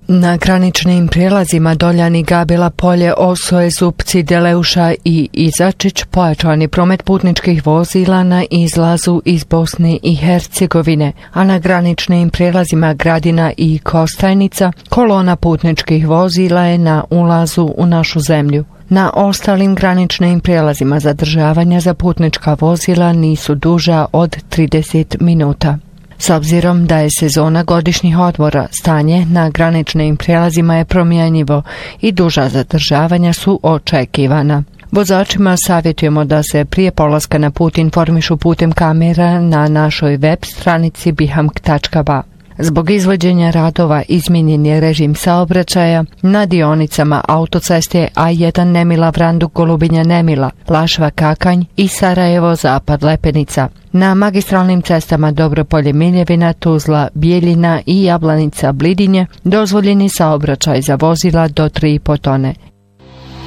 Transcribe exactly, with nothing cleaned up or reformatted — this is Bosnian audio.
Na graničnim prijelazima Doljani, Gabila, Polje, Osoje, Zupci, Deleuša i Izačić pojačan je promet putničkih vozila na izlazu iz Bosne i Hercegovine, a na graničnim prijelazima Gradina i Kostajnica kolona putničkih vozila je na ulazu u našu zemlju. Na ostalim graničnim prijelazima zadržavanja za putnička vozila nisu duža od trideset minuta. S obzirom da je sezona godišnjih odmora, stanje na graničnim prijelazima je promjenjivo i duža zadržavanja su očekivana. Vozačima savjetujemo da se prije polaska na put informišu putem kamera na našoj web stranici bihamk tačka ba. Zbog izvođenja radova izmijenjen je režim saobraćaja na dionicama autoceste A jedan Nemila Vranduk Golubinja Nemila, Lašva Kakanj i Sarajevo Zapad Lepenica. Na magistralnim cestama Dobropolje Miljevina, Tuzla, Bijeljina i Jablanica Blidinje dozvoljeni saobraćaj za vozila do tri i po tone.